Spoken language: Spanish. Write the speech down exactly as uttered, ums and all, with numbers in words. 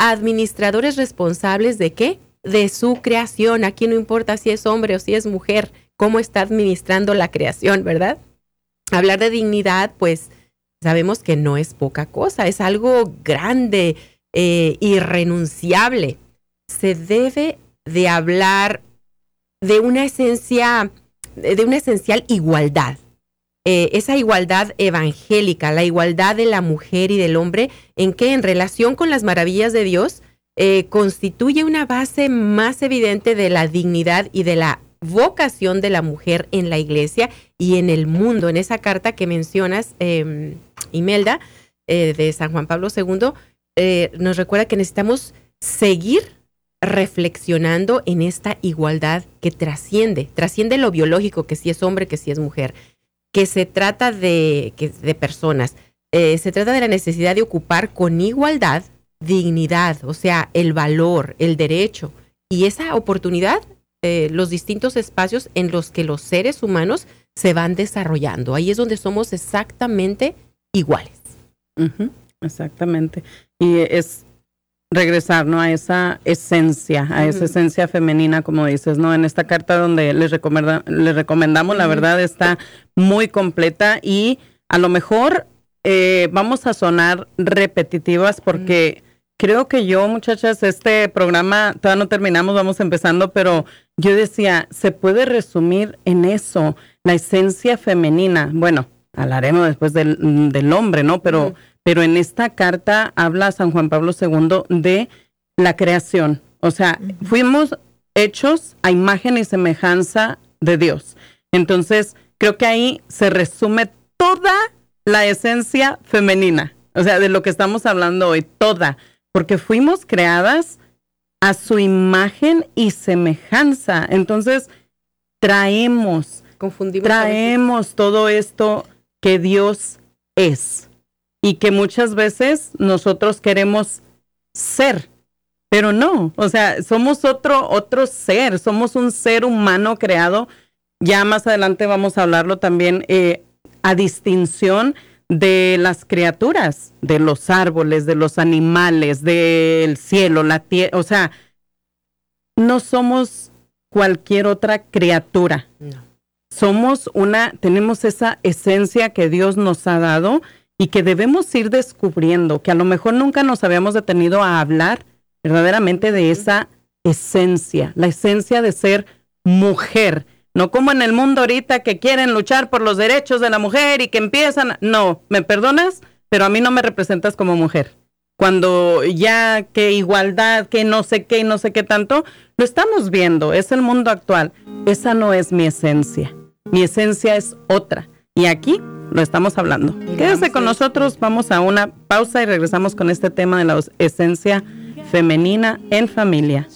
administradores responsables de ¿qué? De su creación. Aquí no importa si es hombre o si es mujer, cómo está administrando la creación, ¿verdad? Hablar de dignidad, pues sabemos que no es poca cosa, es algo grande, eh, irrenunciable. Se debe de hablar de una esencia, de una esencial igualdad. Eh, esa igualdad evangélica, la igualdad de la mujer y del hombre, en que en relación con las maravillas de Dios, eh, constituye una base más evidente de la dignidad y de la vocación de la mujer en la iglesia y en el mundo. En esa carta que mencionas, eh, Imelda, eh, de San Juan Pablo segundo, eh, nos recuerda que necesitamos seguir reflexionando en esta igualdad que trasciende, trasciende lo biológico, que si es hombre, que si es mujer, que se trata de, que, de personas, eh, se trata de la necesidad de ocupar con igualdad dignidad, o sea, el valor, el derecho y esa oportunidad, eh, los distintos espacios en los que los seres humanos se van desarrollando. Ahí es donde somos exactamente iguales. Uh-huh, exactamente. Y es regresar, ¿no? A esa esencia, a uh-huh. esa esencia femenina, como dices, ¿no? En esta carta donde les, recomenda, les recomendamos, uh-huh. la verdad está muy completa y a lo mejor eh, vamos a sonar repetitivas porque uh-huh. creo que yo, muchachas, este programa todavía no terminamos, vamos empezando, pero yo decía, se puede resumir en eso, la esencia femenina. Bueno, hablaremos después del, del hombre, ¿no? Pero, uh-huh. pero en esta carta habla San Juan Pablo segundo de la creación. O sea, uh-huh. fuimos hechos a imagen y semejanza de Dios. Entonces, creo que ahí se resume toda la esencia femenina. O sea, de lo que estamos hablando hoy, toda. Porque fuimos creadas a su imagen y semejanza. Entonces, traemos, traemos todo esto que Dios es y que muchas veces nosotros queremos ser, pero no, o sea, somos otro, otro ser, somos un ser humano creado. Ya más adelante vamos a hablarlo también eh, a distinción de las criaturas, de los árboles, de los animales, del cielo, la tierra, o sea, no somos cualquier otra criatura. No. Somos una, tenemos esa esencia que Dios nos ha dado y que debemos ir descubriendo, que a lo mejor nunca nos habíamos detenido a hablar verdaderamente de esa esencia, la esencia de ser mujer. No como en el mundo ahorita que quieren luchar por los derechos de la mujer y que empiezan, no, ¿me perdonas? Pero a mí no me representas como mujer. Cuando ya que igualdad, que no sé qué y no sé qué tanto, lo estamos viendo, es el mundo actual. Esa no es mi esencia. Mi esencia es otra. Y aquí lo estamos hablando. Quédese con nosotros, vamos a una pausa y regresamos con este tema de la esencia femenina en familia.